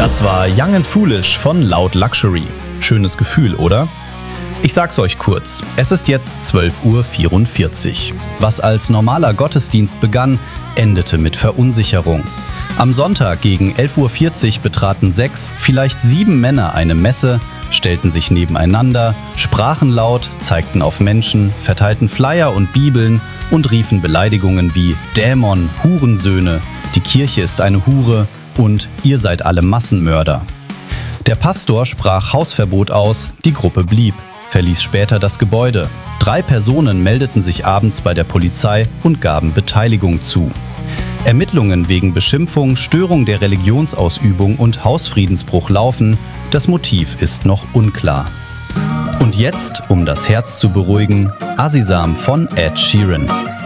Das war Young and Foolish von Loud Luxury. Schönes Gefühl, oder? Ich sag's euch kurz, es ist jetzt 12:44 Uhr. Was als normaler Gottesdienst begann, endete mit Verunsicherung. Am Sonntag gegen 11:40 Uhr betraten 6, vielleicht 7 Männer eine Messe, stellten sich nebeneinander, sprachen laut, zeigten auf Menschen, verteilten Flyer und Bibeln und riefen Beleidigungen wie Dämon, Hurensöhne, die Kirche ist eine Hure und ihr seid alle Massenmörder. Der Pastor sprach Hausverbot aus, die Gruppe blieb, verließ später das Gebäude. 3 Personen meldeten sich abends bei der Polizei und gaben Beteiligung zu. Ermittlungen wegen Beschimpfung, Störung der Religionsausübung und Hausfriedensbruch laufen, das Motiv ist noch unklar. Und jetzt, um das Herz zu beruhigen, Azizam von Ed Sheeran.